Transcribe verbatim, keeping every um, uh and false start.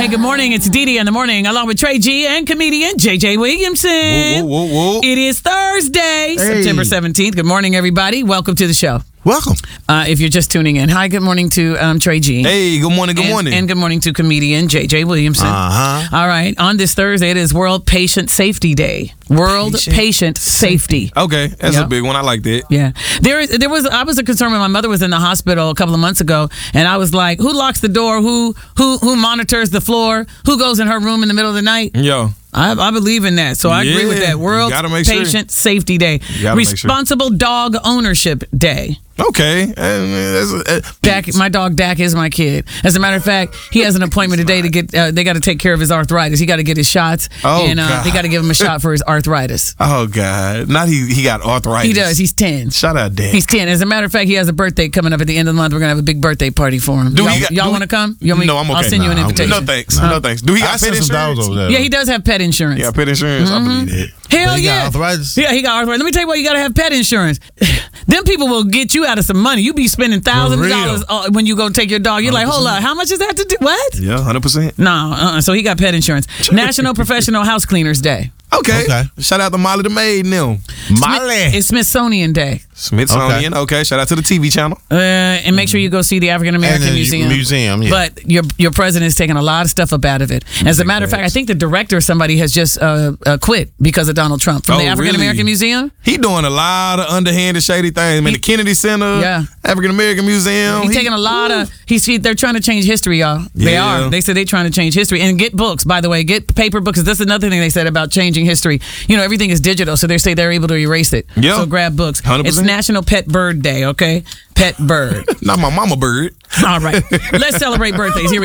Hey, good morning. It's Dee Dee in the morning, along with Trey G and comedian J J Williamson. Whoa, whoa, whoa, whoa. It is Thursday, Hey. September seventeenth. Good morning, everybody. Welcome to the show. Welcome. Uh, if you're just tuning in, hi, good morning to um, Trey G. Hey, good morning, good and, morning. And good morning to comedian J J Williamson. Uh-huh. All right, on this Thursday, it is World Patient Safety Day. World Patient, Patient Safety. Okay, that's Yep. a big one. I like that. Yeah, there, there was. I was a concern when my mother was in the hospital a couple of months ago, and I was like, "Who locks the door? Who, who, who monitors the floor? Who goes in her room in the middle of the night?" Yo. I, I believe in that, so I agree with Yeah, that. World you gotta make sure. Patient Safety Day, gotta make sure. Responsible Dog Ownership Day. Okay. Uh, that's, uh, Dak, my dog Dak is my kid. As a matter of fact, he has an appointment today to get. Uh, they got to take care of his arthritis. He got to get his shots, Oh, and uh, God. they got to give him a shot for his arthritis. oh, God. Not he, he got arthritis. He does. He's ten. Shout out, Dad. He's ten. As a matter of fact, he has a birthday coming up at the end of the month. We're gonna have a big birthday party for him. Do y'all we got- y'all do want to we- come? You want me- No, I'm okay. I'll send you an Nah, I'm good. invitation. No, thanks. No, thanks. Do he I got pet sent some insurance? dollars over there. Yeah, he does have pet insurance. Yeah, pet insurance. I believe that. Hell But he yeah. got arthritis? Yeah, he got arthritis. Let me tell you what, you got to have pet insurance. Them people will get you out of some money. You be spending thousands of real. dollars uh, when you go take your dog. You're like, hold up, how much is that to do? What? Yeah, one hundred percent. No, uh-uh. So he got pet insurance. National Professional House Cleaners Day. Okay. Okay. Shout out to Molly the Maid now. Molly. It's Smithsonian Day. Smithsonian. Okay. Shout out to the T V channel. Uh, and make sure you go see the African American And the Museum. museum, yeah. But your your president is taking a lot of stuff up out of it. As a matter of fact, I think the director, somebody has just uh, uh, quit because of Donald Trump from Oh, the African American really? Museum. He doing a lot of underhanded, shady things. I mean, He- the Kennedy Center, Yeah. African American Museum. He's He- taking a lot of. He's he, they're trying to change history, y'all. They Yeah. are. They said they're trying to change history and get books. By the way, get paper books. That's another thing they said about changing history. You know, everything is digital, so they say they're able to erase it. Yeah. So grab books. one hundred It's percent. National Pet Bird Day. Okay, Pet Bird. Not my mama bird. All right. Let's celebrate birthdays. Here we